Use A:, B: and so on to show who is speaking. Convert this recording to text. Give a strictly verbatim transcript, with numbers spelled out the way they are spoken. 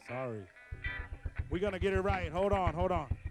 A: Sorry. We're going to get it right. Hold on, hold on.